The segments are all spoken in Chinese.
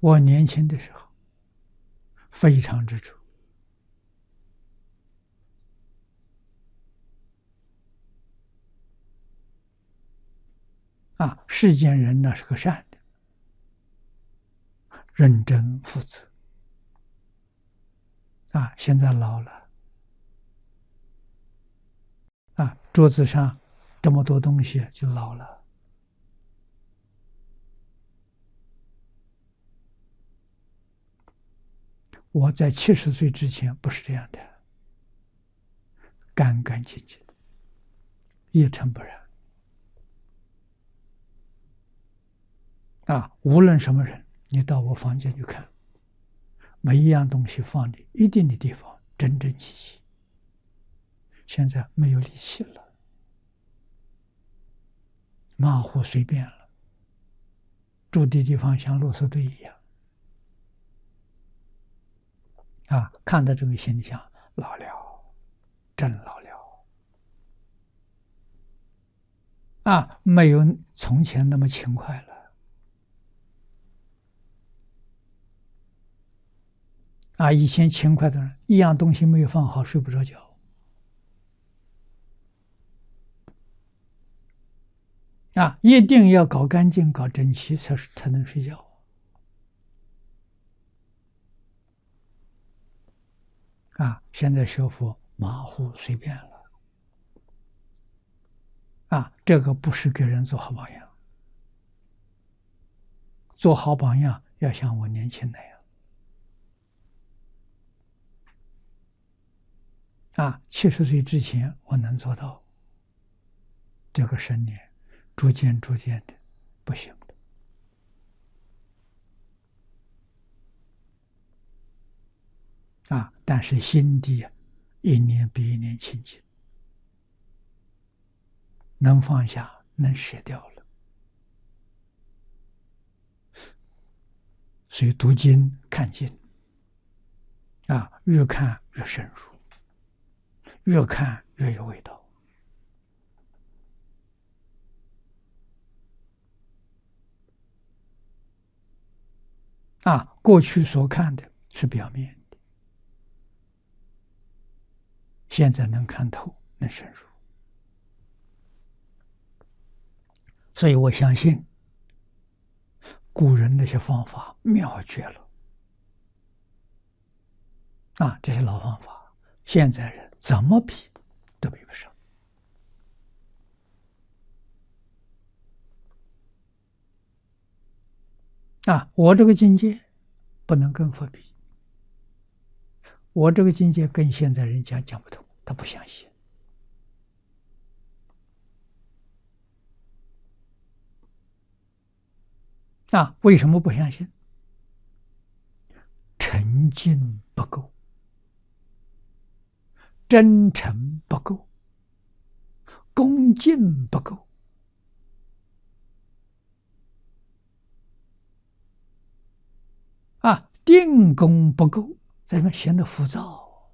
我年轻的时候非常执着世间人呢是个善的，认真负责现在老了桌子上这么多东西就老了。我在70岁之前不是这样的，干干净净，一尘不染无论什么人，你到我房间去看，每一样东西放的一定的地方，整整齐齐。现在没有力气了，马虎随便了，住的地方像啰嗦堆一样看到这个心里想，老了，真老了没有从前那么勤快了以前勤快的人，一样东西没有放好，睡不着觉一定要搞干净、搞整齐才能睡觉现在学佛马虎随便了这个不是给人做好榜样，做好榜样要像我年轻那样70岁之前我能做到，这个10年逐渐的不行了但是心地一年比一年清净，能放下，能舍掉了。所以读经看经越看越深入，越看越有味道过去所看的是表面的，现在能看透，能深入。所以我相信古人那些方法妙绝了这些老方法现在人怎么比都比不上我这个境界不能跟佛比，我这个境界跟现在人讲不通，他不相信为什么不相信？诚敬不够，真诚不够，恭敬不够定功不够，在这边显得浮躁，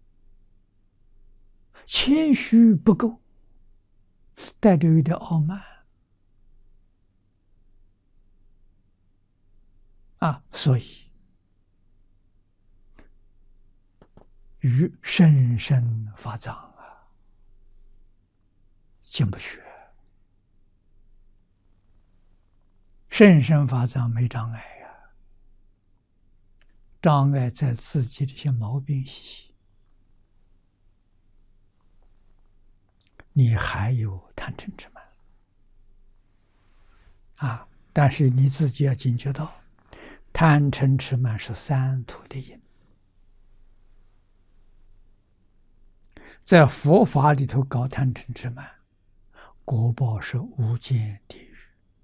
谦虚不够，带着有点傲慢所以与甚深发障进不去。甚深发障没障碍障碍在自己这些毛病习气，你还有贪嗔痴慢但是你自己要警觉到，贪嗔痴慢是三途的因，在佛法里头搞贪嗔痴慢，果报是无间地狱，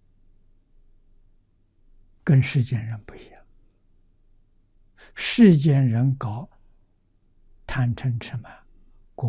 跟世间人不一样。世间人搞贪嗔痴慢